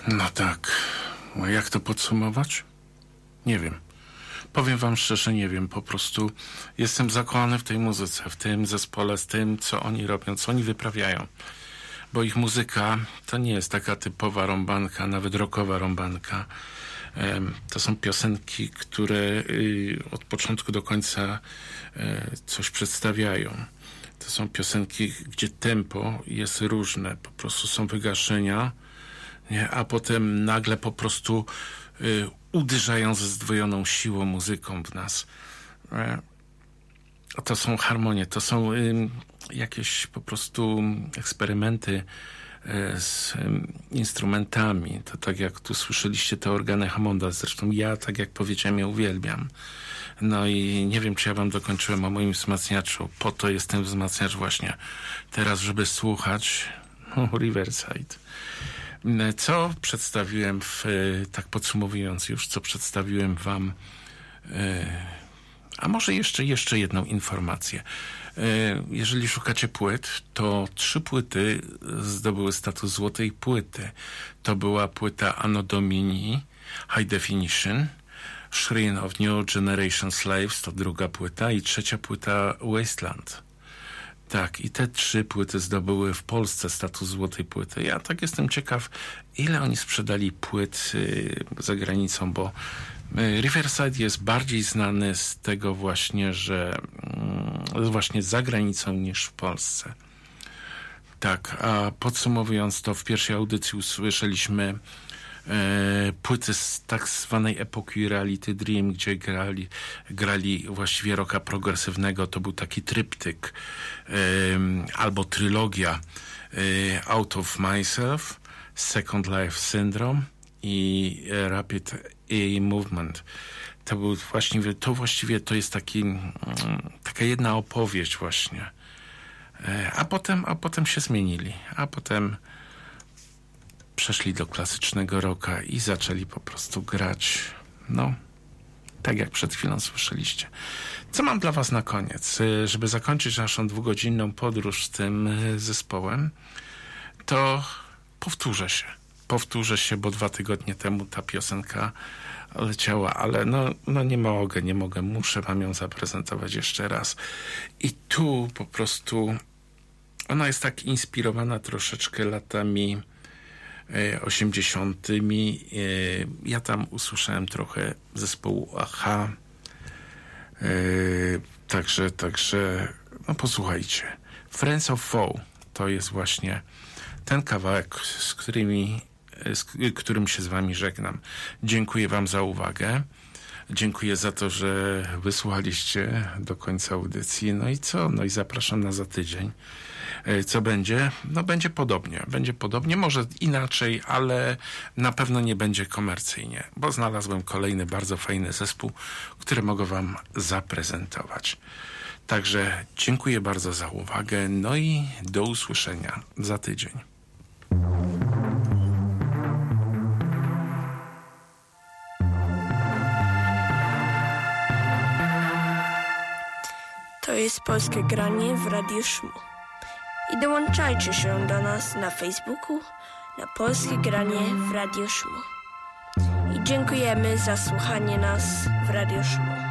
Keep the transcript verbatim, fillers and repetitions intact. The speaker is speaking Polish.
No tak. A jak to podsumować? Nie wiem. Powiem wam szczerze, nie wiem. Po prostu jestem zakochany w tej muzyce, w tym zespole, z tym, co oni robią, co oni wyprawiają. Bo ich muzyka to nie jest taka typowa rąbanka, nawet rockowa rąbanka. To są piosenki, które od początku do końca coś przedstawiają. To są piosenki, gdzie tempo jest różne. Po prostu są wygaszenia, nie? A potem nagle po prostu y, uderzają ze zdwojoną siłą muzyką w nas. A to są harmonie, to są y, jakieś po prostu eksperymenty y, z y, instrumentami. To tak jak tu słyszeliście te organy Hammonda. Zresztą ja, tak jak powiedziałem, je uwielbiam. No i nie wiem, czy ja wam dokończyłem o moim wzmacniaczu. Po to jest ten wzmacniacz właśnie teraz, żeby słuchać o, Riverside. Co przedstawiłem, w, tak podsumowując już, co przedstawiłem wam, a może jeszcze, jeszcze jedną informację. Jeżeli szukacie płyt, to trzy płyty zdobyły status złotej płyty. To była płyta Anno Domini, High Definition, Shrine of New Generation Slaves, to druga płyta, i trzecia płyta Wasteland. Tak, i te trzy płyty zdobyły w Polsce status złotej płyty. Ja tak jestem ciekaw, ile oni sprzedali płyt y, za granicą, bo y, Riverside jest bardziej znany z tego właśnie, że y, właśnie za granicą niż w Polsce. Tak, a podsumowując to, w pierwszej audycji usłyszeliśmy E, płyty z tak zwanej epoki Reality Dream, gdzie grali, grali właściwie rocka progresywnego. To był taki tryptyk e, albo trylogia e, Out of Myself, Second Life Syndrome i Rapid Eye Movement. To był właściwie, to właściwie to jest taki, taka jedna opowieść właśnie. E, a potem, a potem się zmienili, a potem przeszli do klasycznego rocka i zaczęli po prostu grać, no, tak jak przed chwilą słyszeliście. Co mam dla was na koniec? Żeby zakończyć naszą dwugodzinną podróż z tym zespołem, to powtórzę się. Powtórzę się, bo dwa tygodnie temu ta piosenka leciała, ale no, no nie mogę, nie mogę. Muszę wam ją zaprezentować jeszcze raz. I tu po prostu ona jest tak inspirowana troszeczkę latami osiemdziesiątymi. Ja tam usłyszałem trochę zespołu Aha. Także, także, no posłuchajcie. Friends of Foe to jest właśnie ten kawałek, z którymi, z którym się z wami żegnam. Dziękuję wam za uwagę. Dziękuję za to, że wysłuchaliście do końca audycji. No i co? No i zapraszam na za tydzień. Co będzie? No będzie podobnie. Będzie podobnie, może inaczej, ale na pewno nie będzie komercyjnie, bo znalazłem kolejny bardzo fajny zespół, który mogę wam zaprezentować. Także dziękuję bardzo za uwagę, no i do usłyszenia za tydzień. To jest Polskie Granie w Radiu Szmu. I dołączajcie się do nas na Facebooku, na Polskie Granie w Radiu Szmu. I dziękujemy za słuchanie nas w Radiu Szmu.